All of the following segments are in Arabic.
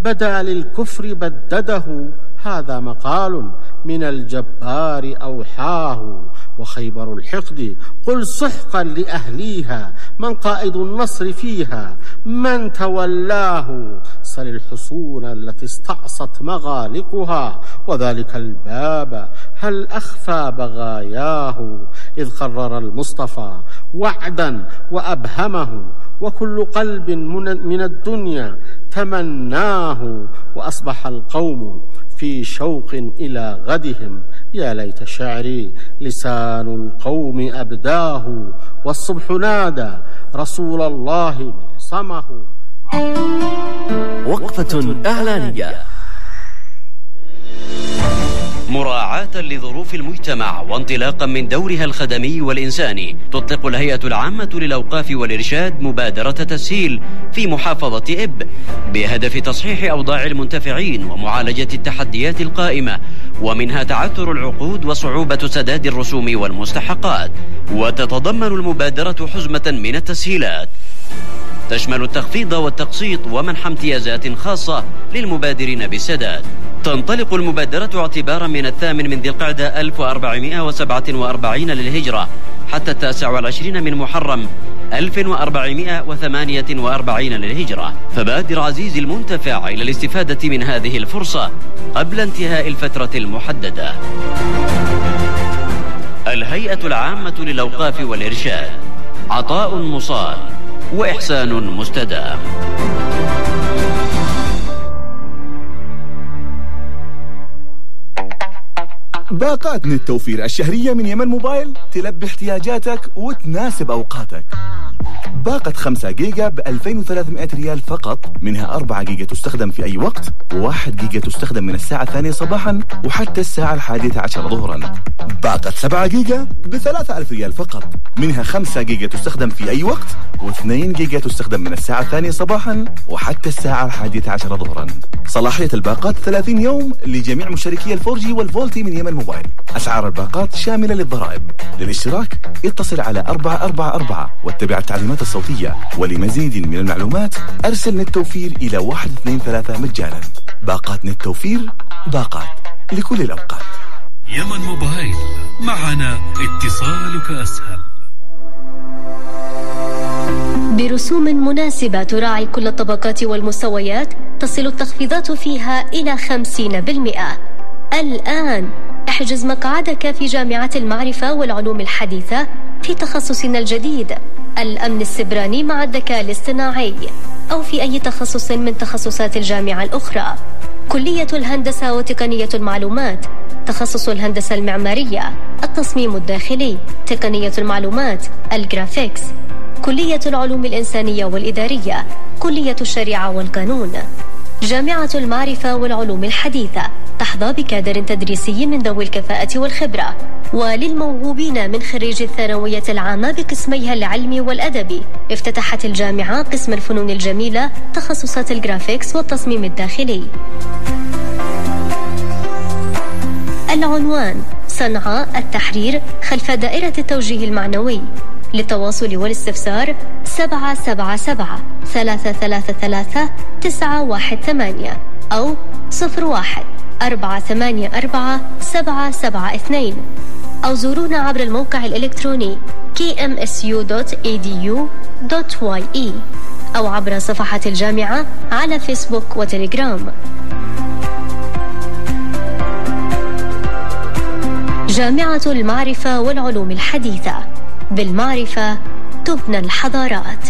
بدا للكفر بدده، هذا مقال من الجبار أوحاه. وخيبر الحقد قل سحقا لأهليها، من قائد النصر فيها، من تولاه. سل الحصون التي استعصت مغالقها، وذلك الباب هل أخفى بغاياه. إذ قرر المصطفى وعدا وأبهمه، وكل قلب من الدنيا تمناه. وأصبح القوم في شوق إلى غدهم، يا ليت شعري لسان القوم أبداه. والصبح نادى رسول الله معصمه. وقفة إعلانية. مراعاة لظروف المجتمع وانطلاقا من دورها الخدمي والإنساني، تطلق الهيئة العامة للأوقاف والإرشاد مبادرة تسهيل في محافظة إب بهدف تصحيح أوضاع المنتفعين ومعالجة التحديات القائمة، ومنها تعثر العقود وصعوبة سداد الرسوم والمستحقات. وتتضمن المبادرة حزمة من التسهيلات تشمل التخفيض والتقسيط ومنح امتيازات خاصة للمبادرين بالسداد. تنطلق المبادرة اعتبارا من 8 ذي القعدة 1447 للهجرة حتى 29 من محرم 1448 للهجرة. فبادر عزيزي المنتفع إلى الاستفادة من هذه الفرصة قبل انتهاء الفترة المحددة. الهيئة العامة للأوقاف والإرشاد، عطاء مصال وإحسان مستدام. باقات نت توفير الشهرية من يمن موبايل تلبي احتياجاتك وتناسب أوقاتك. باقة 5 جيجا ب 2300 ريال فقط، منها 4 جيجا تستخدم في أي وقت، و1 جيجا تستخدم من الساعة 2 صباحا وحتى الساعة 11 ظهرا. باقة 7 جيجا ب 3000 ريال فقط، منها 5 جيجا تستخدم في أي وقت، و2 جيجا تستخدم من الساعة 2 صباحا وحتى الساعة 11 ظهرا. صلاحية الباقات 30 يوم لجميع مشتركي الفورجي والفولتي من يمن موبايل. أسعار الباقات شاملة للضرائب. للاشتراك اتصل على 444 واتبع التعليمات الصوتية. ولمزيد من المعلومات أرسل نت توفير إلى 123 مجانا. باقات نت توفير، باقات لكل الأوقات. يمن موبايل، معنا اتصالك أسهل. برسوم مناسبة تراعي كل الطبقات والمستويات، تصل التخفيضات فيها إلى 50%. الآن احجز مقعدك في جامعة المعرفة والعلوم الحديثة في تخصصنا الجديد الأمن السبراني مع الذكاء الاصطناعي، أو في أي تخصص من تخصصات الجامعة الأخرى. كلية الهندسة وتقنية المعلومات، تخصص الهندسة المعمارية، التصميم الداخلي، تقنية المعلومات، الجرافيكس. كلية العلوم الإنسانية والإدارية، كلية الشريعة والقانون. جامعة المعرفة والعلوم الحديثة تحظى بكادر تدريسي من ذوي الكفاءة والخبرة. وللموهوبين من خريج الثانوية العامة بقسميها العلمي والأدبي، افتتحت الجامعة قسم الفنون الجميلة، تخصصات الجرافيكس والتصميم الداخلي. العنوان: صنعاء التحرير خلف دائرة التوجيه المعنوي. للتواصل والاستفسار 777-333-918 أو 01-484-772 أو زورونا عبر الموقع الإلكتروني kmsu.edu.ye أو عبر صفحة الجامعة على فيسبوك وتليجرام. جامعة المعرفة والعلوم الحديثة، بالمعرفة تبنى الحضارات.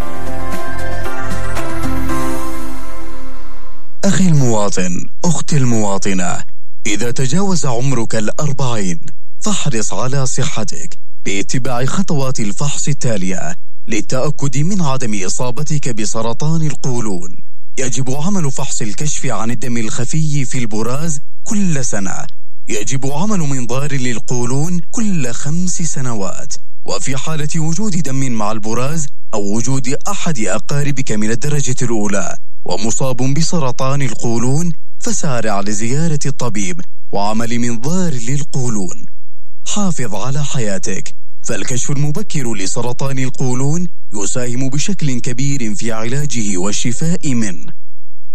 أخي المواطن، أختي المواطنة، إذا تجاوز عمرك 40 فاحرص على صحتك باتباع خطوات الفحص التالية للتأكد من عدم إصابتك بسرطان القولون. يجب عمل فحص الكشف عن الدم الخفي في البراز كل سنة. يجب عمل منظار للقولون كل 5 سنوات. وفي حالة وجود دم مع البراز أو وجود أحد أقاربك من الدرجة الأولى ومصاب بسرطان القولون، فسارع لزيارة الطبيب وعمل منظار للقولون. حافظ على حياتك، فالكشف المبكر لسرطان القولون يساهم بشكل كبير في علاجه والشفاء منه.